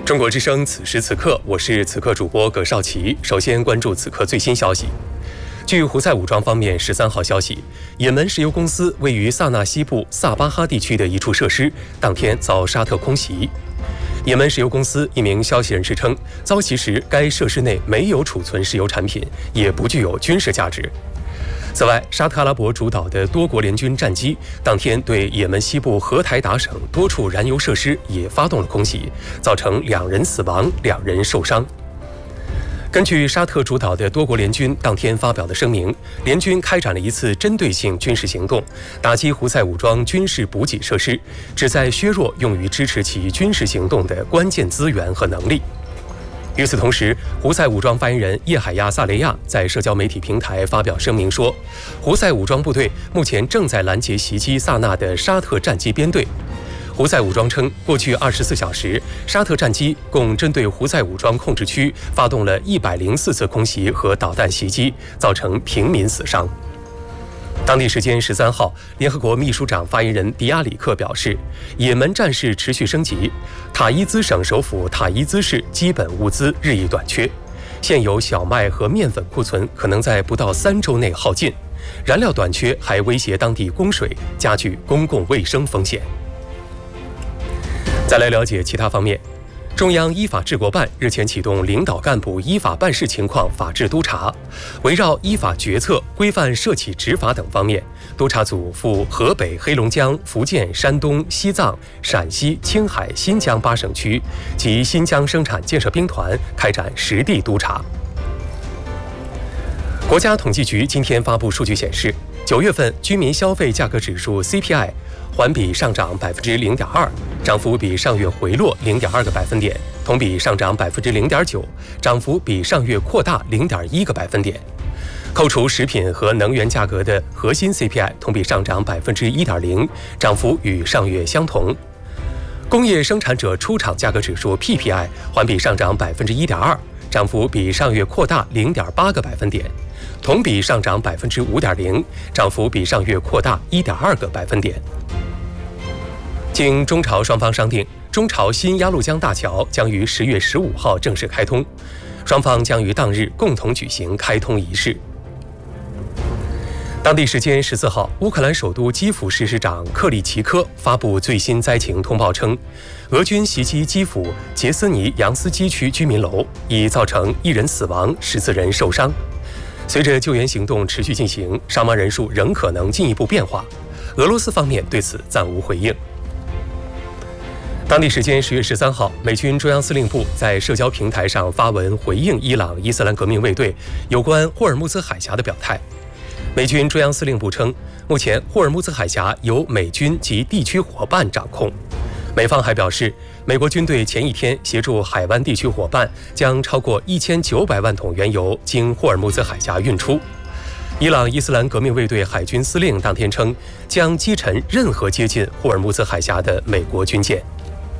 中国之声此时此刻，我是此刻主播葛少奇。首先关注此刻最新消息。据胡塞武装方面13号消息，也门石油公司位于萨那西部萨巴哈地区的一处设施，当天遭沙特空袭。也门石油公司一名消息人士称，遭袭时该设施内没有储存石油产品，也不具有军事价值。此外，沙特阿拉伯主导的多国联军战机当天对也门西部荷台达省多处燃油设施也发动了空袭，造成2人死亡，2人受伤。根据沙特主导的多国联军当天发表的声明，联军开展了一次针对性军事行动，打击胡塞武装军事补给设施，旨在削弱用于支持其军事行动的关键资源和能力。与此同时，胡塞武装发言人叶海亚·萨雷亚在社交媒体平台发表声明说，胡塞武装部队目前正在拦截袭击萨那的沙特战机编队。胡塞武装称，过去24小时，沙特战机共针对胡塞武装控制区发动了104次空袭和导弹袭击，造成平民死伤。当地时间13号，联合国秘书长发言人迪亚里克表示，也门战事持续升级，塔伊兹省首府塔伊兹市基本物资日益短缺，现有小麦和面粉库存可能在不到3周内耗尽，燃料短缺还威胁当地供水，加剧公共卫生风险。再来了解其他方面。中央依法治国办日前启动领导干部依法办事情况法治督查，围绕依法决策、规范涉企执法等方面，督查组赴河北、黑龙江、福建、山东、西藏、陕西、青海、新疆8省区及新疆生产建设兵团开展实地督查。国家统计局今天发布数据显示，9月份居民消费价格指数 CPI 环比上涨0.2%，涨幅比上月回落0.2个百分点，同比上涨0.9%，涨幅比上月扩大0.1个百分点。扣除食品和能源价格的核心 CPI 同比上涨1.0%，涨幅与上月相同。工业生产者出厂价格指数 PPI 环比上涨1.2%，涨幅比上月扩大0.8个百分点，同比上涨5.0%，涨幅比上月扩大1.2个百分点。经中朝双方商定，中朝新鸭绿江大桥将于10月15号正式开通，双方将于当日共同举行开通仪式。当地时间14号，乌克兰首都基辅市市长克里奇科发布最新灾情通报称，俄军袭击基辅杰斯尼扬斯基区居民楼，已造成1人死亡，14人受伤。随着救援行动持续进行，伤亡人数仍可能进一步变化。俄罗斯方面对此暂无回应。当地时间10月13号，美军中央司令部在社交平台上发文回应伊朗伊斯兰革命卫队有关霍尔木兹海峡的表态。美军中央司令部称，目前霍尔木兹海峡由美军及地区伙伴掌控。美方还表示，美国军队前一天协助海湾地区伙伴将超过1900万桶原油经霍尔木兹海峡运出。伊朗伊斯兰革命卫队海军司令当天称，将击沉任何接近霍尔木兹海峡的美国军舰。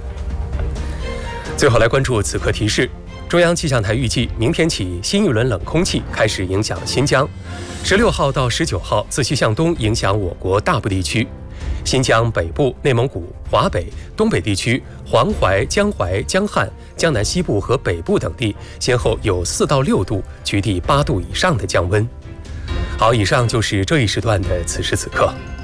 最后来关注此刻提示，中央气象台预计明天起新一轮冷空气开始影响新疆，16号到19号自西向东影响我国大部地区，新疆北部、内蒙古、华北、东北地区、黄淮、江淮、江汉、江南西部和北部等地先后有4到6度，局地8度以上的降温。好，以上就是这一时段的此时此刻。